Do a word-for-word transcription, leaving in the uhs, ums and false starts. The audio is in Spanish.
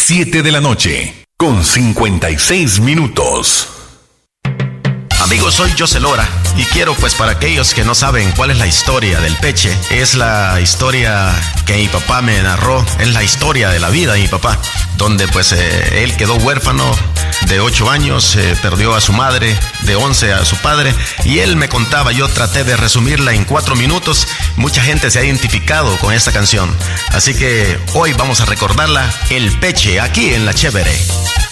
siete de la noche, con cincuenta y seis minutos. Amigos, soy José Lora y quiero, pues, para aquellos que no saben cuál es la historia del Peche, es la historia que mi papá me narró, es la historia de la vida de mi papá, donde pues eh, él quedó huérfano de ocho años, eh, perdió a su madre, de once a su padre, y él me contaba, yo traté de resumirla en cuatro minutos, mucha gente se ha identificado con esta canción, así que hoy vamos a recordarla, El Peche, aquí en La Chévere.